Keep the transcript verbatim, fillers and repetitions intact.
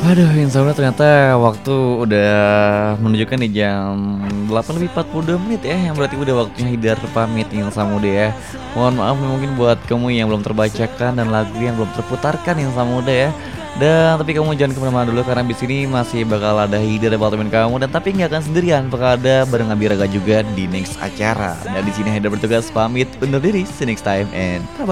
Aduh, insomnia ternyata waktu udah menunjukkan di jam delapan lebih empat puluh dua menit ya, yang berarti udah waktunya Hidar pamit Insa Muda ya. Mohon maaf nih mungkin buat kamu yang belum terbacakan dan lagu yang belum terputarkan Insa Muda ya. Dan tapi kamu jangan kemana-mana dulu karena di sini masih bakal ada Hidar di apartemen kamu dan tapi nggak akan sendirian, bakal ada bareng Abiraga juga di next acara. Dan di sini Hidar bertugas pamit undur diri, see you next time and bye.